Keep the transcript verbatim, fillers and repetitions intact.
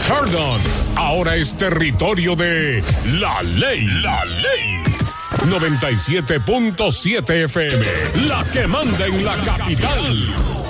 Herndon ahora es territorio de La Ley. La Ley. noventa y siete punto siete F M, la que manda en la capital.